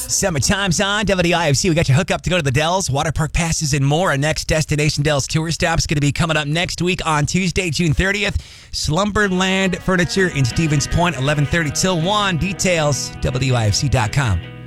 Summertime's on WIFC. We got your hookup to go to the Dells, water park passes, and more. Our next Destination Dells tour stop is going to be coming up next week on Tuesday, June 30th. Slumberland Furniture in Stevens Point, 11:30 till 1. Details, WIFC.com.